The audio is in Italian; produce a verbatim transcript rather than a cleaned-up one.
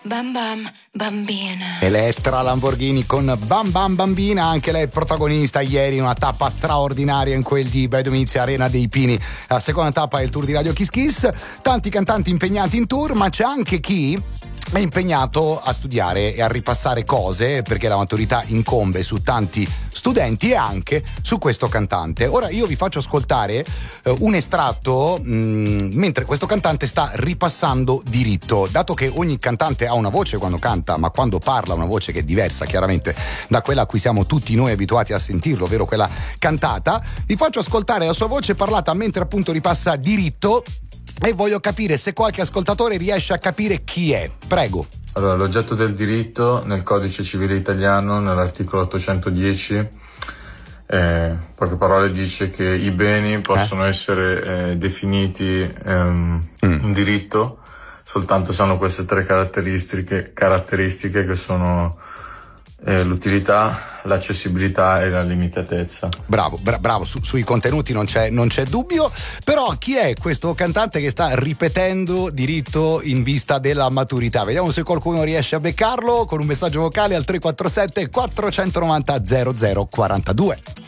Bam bam bambina. Elettra Lamborghini con Bam Bam Bambina, anche lei protagonista ieri in una tappa straordinaria in quel di Bedomizia Arena dei Pini. La seconda tappa è il tour di Radio Kiss Kiss, tanti cantanti impegnati in tour, ma c'è anche chi è impegnato a studiare e a ripassare cose, perché la maturità incombe su tanti studenti e anche su questo cantante. Ora io vi faccio ascoltare eh, un estratto mh, mentre questo cantante sta ripassando diritto, dato che ogni cantante ha una voce quando canta, ma quando parla una voce che è diversa chiaramente da quella a cui siamo tutti noi abituati a sentirlo, ovvero quella cantata. Vi faccio ascoltare la sua voce parlata mentre appunto ripassa diritto e voglio capire se qualche ascoltatore riesce a capire chi è. Prego. Allora, l'oggetto del diritto nel codice civile italiano, nell'articolo ottocentodieci, eh, poche parole, dice che i beni possono eh? essere eh, definiti ehm, mm. un diritto soltanto se hanno queste tre caratteristiche, caratteristiche che sono eh, l'utilità, l'accessibilità e la limitatezza. Bravo, bra- bravo, Su- sui contenuti non c'è, non c'è dubbio, però chi è questo cantante che sta ripetendo diritto in vista della maturità? Vediamo se qualcuno riesce a beccarlo con un messaggio vocale al tre quattro sette quattro nove zero zero zero quattro due.